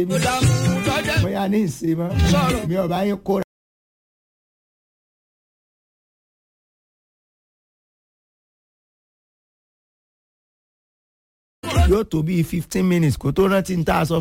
bóyá ní ìsinmi mi ò bá yín kóra. yóò tó bíi 15 minutes kó tó rántí ń tá a sọ